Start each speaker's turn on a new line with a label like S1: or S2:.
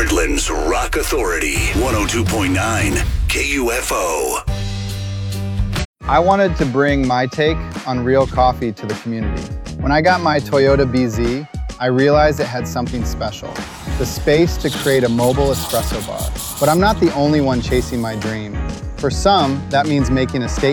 S1: Portland's Rock Authority, 102.9 KUFO.
S2: I wanted to bring my take on real coffee to the community. When I got my Toyota BZ, I realized it had something special, the space to create a mobile espresso bar. But I'm not the only one chasing my dream. For some, that means making a statement